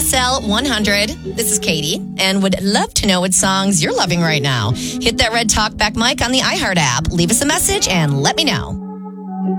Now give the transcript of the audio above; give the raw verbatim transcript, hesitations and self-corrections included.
S L one hundred. This is Katie, and would love to know what songs you're loving right now. Hit that red talkback mic on the iHeart app. Leave us a message and let me know.